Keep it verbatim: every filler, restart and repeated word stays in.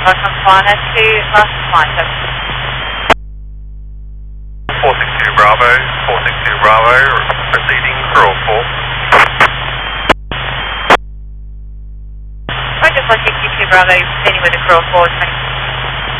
Welcome Climber to last flight. four six two Bravo, four six two Bravo, proceeding crawl four. Roger four six two Bravo, proceeding with the crawl four, twenty